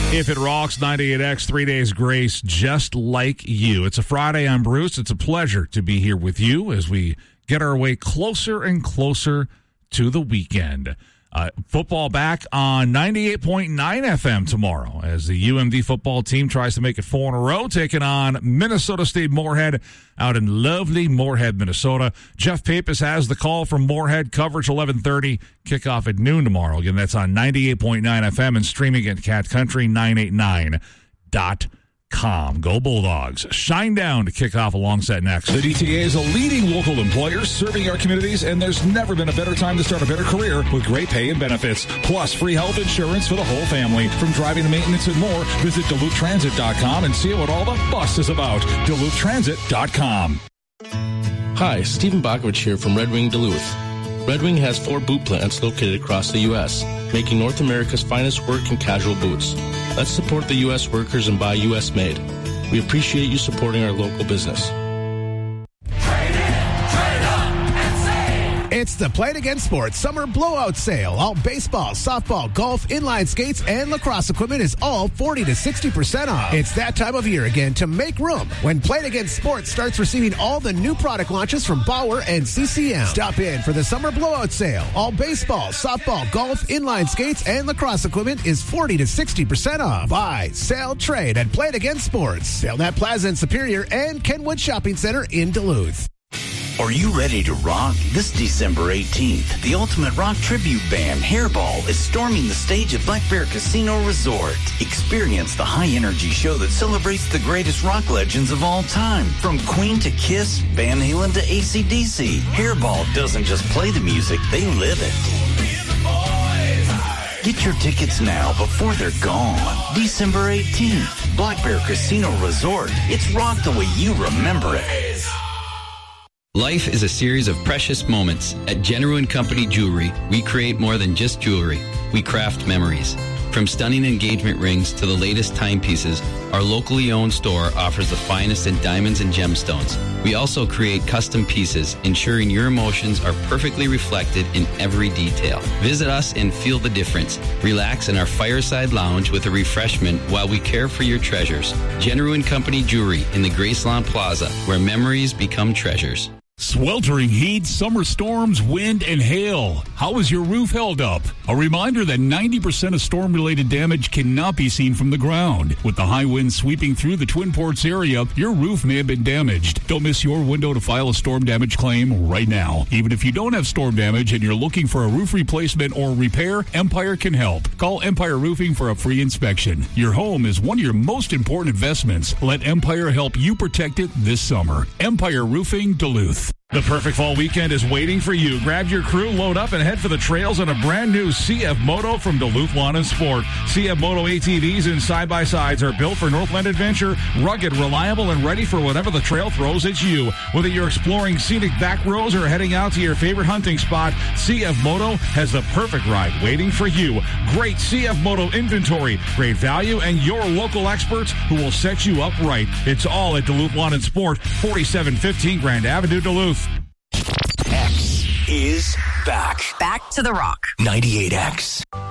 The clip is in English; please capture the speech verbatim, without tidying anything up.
If it rocks, ninety-eight X, three days grace, just like you. It's a Friday. I'm Bruce. It's a pleasure to be here with you as we get our way closer and closer to the weekend. Uh, football back on ninety-eight point nine F M tomorrow as the U M D football team tries to make it four in a row, taking on Minnesota State Moorhead out in lovely Moorhead, Minnesota. Jeff Pappas has the call from Moorhead. Coverage eleven thirty, kickoff at noon tomorrow. Again, that's on ninety-eight point nine F M and streaming at cat country nine eighty-nine dot com. Go Bulldogs. Shine down to kick off alongside next. The D T A is a leading local employer serving our communities, and there's never been a better time to start a better career with great pay and benefits, plus free health insurance for the whole family. From driving to maintenance and more, visit Duluth Transit dot com and see what all the fuss is about. Duluth Transit dot com. Hi, Stephen Bakovich here from Red Wing Duluth. Red Wing has four boot plants located across the U S, making North America's finest work and casual boots. Let's support the U S workers and buy U S made. We appreciate you supporting our local business. It's the Play It Again Sports Summer Blowout Sale. All baseball, softball, golf, inline skates, and lacrosse equipment is all forty to sixty percent off. It's that time of year again to make room when Play It Again Sports starts receiving all the new product launches from Bauer and C C M. Stop in for the Summer Blowout Sale. All baseball, softball, golf, inline skates, and lacrosse equipment is forty to sixty percent off. Buy, sell, trade at Play It Again Sports. Sailnet Plaza in Superior and Kenwood Shopping Center in Duluth. Are you ready to rock? This December eighteenth, the Ultimate Rock Tribute Band, Hairball, is storming the stage at Black Bear Casino Resort. Experience the high-energy show that celebrates the greatest rock legends of all time. From Queen to Kiss, Van Halen to A C D C, Hairball doesn't just play the music, they live it. Get your tickets now before they're gone. December eighteenth, Black Bear Casino Resort. It's rock the way you remember it. Life is a series of precious moments. At General and Company Jewelry, we create more than just jewelry. We craft memories. From stunning engagement rings to the latest timepieces, our locally owned store offers the finest in diamonds and gemstones. We also create custom pieces, ensuring your emotions are perfectly reflected in every detail. Visit us and feel the difference. Relax in our fireside lounge with a refreshment while we care for your treasures. General and Company Jewelry in the Graceland Plaza, where memories become treasures. Sweltering heat, summer storms, wind, and hail. How is your roof held up? A reminder that ninety percent of storm-related damage cannot be seen from the ground. With the high winds sweeping through the Twin Ports area, your roof may have been damaged. Don't miss your window to file a storm damage claim right now. Even if you don't have storm damage and you're looking for a roof replacement or repair, Empire can help. Call Empire Roofing for a free inspection. Your home is one of your most important investments. Let Empire help you protect it this summer. Empire Roofing, Duluth. The perfect fall weekend is waiting for you. Grab your crew, load up, and head for the trails on a brand new C F Moto from Duluth Lawn and Sport. C F Moto A T Vs and side-by-sides are built for Northland adventure, rugged, reliable, and ready for whatever the trail throws at you. Whether you're exploring scenic back roads or heading out to your favorite hunting spot, C F Moto has the perfect ride waiting for you. Great C F Moto inventory, great value, and your local experts who will set you up right. It's all at Duluth Lawn and Sport, forty-seven fifteen Grand Avenue, Duluth. X is back. Back to the rock. ninety-eight X.